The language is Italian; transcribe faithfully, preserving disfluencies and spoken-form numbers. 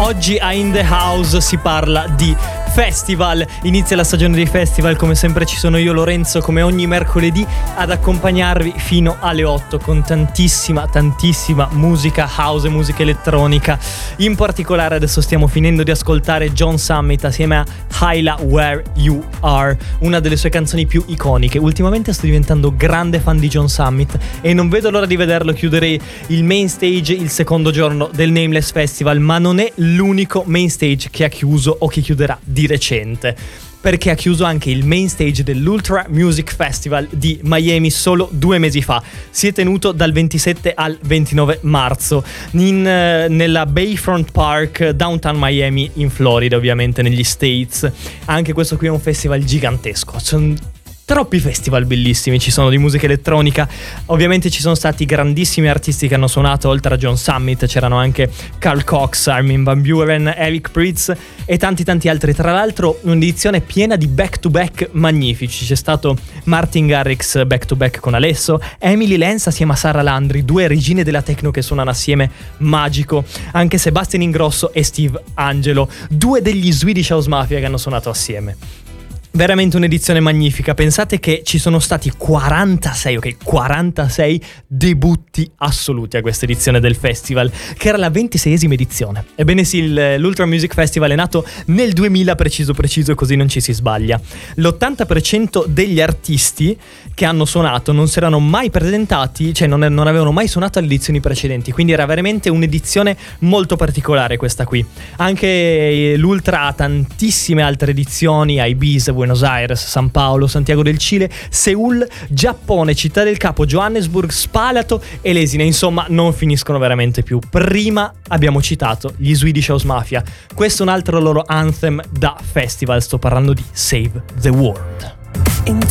Oggi a In The House si parla di festival, inizia la stagione dei festival, come sempre ci sono io Lorenzo come ogni mercoledì ad accompagnarvi fino alle otto con tantissima tantissima musica house e musica elettronica. In particolare adesso stiamo finendo di ascoltare John Summit assieme a Hyla Where You Are, una delle sue canzoni più iconiche. Ultimamente sto diventando grande fan di John Summit e non vedo l'ora di vederlo chiudere il main stage il secondo giorno del Nameless Festival, ma non è l'unico main stage che ha chiuso o che chiuderà di recente, perché ha chiuso anche il main stage dell'Ultra Music Festival di Miami solo due mesi fa. Si è tenuto dal ventisette al ventinove marzo in, nella Bayfront Park, downtown Miami, in Florida, ovviamente negli States. Anche questo qui è un festival gigantesco. Sono troppi festival bellissimi, ci sono di musica elettronica. Ovviamente ci sono stati grandissimi artisti che hanno suonato, oltre a John Summit c'erano anche Carl Cox, Armin van Buuren, Eric Prydz e tanti tanti altri. Tra l'altro un'edizione piena di back to back magnifici. C'è stato Martin Garrix back to back con Alesso, Emily Lenz assieme a Sara Landry, due regine della techno che suonano assieme, magico. Anche Sebastian Ingrosso e Steve Angelo, due degli Swedish House Mafia che hanno suonato assieme. Veramente un'edizione magnifica. Pensate che ci sono stati quarantasei, ok, quarantasei debutti assoluti a questa edizione del festival, che era la ventiseiesima edizione. Ebbene sì, l'Ultra Music Festival è nato nel duemila, preciso preciso, così non ci si sbaglia. L'ottanta per cento degli artisti che hanno suonato non si erano mai presentati, cioè non, non avevano mai suonato alle edizioni precedenti, quindi era veramente un'edizione molto particolare questa qui. Anche l'Ultra ha tantissime altre edizioni, a Ibiza, Buenos Aires, San Paolo, Santiago del Cile, Seul, Giappone, Città del Capo, Johannesburg, Spalato e Lesina. Insomma, non finiscono veramente più. Prima abbiamo citato gli Swedish House Mafia. Questo è un altro loro anthem da festival. Sto parlando di Save the World.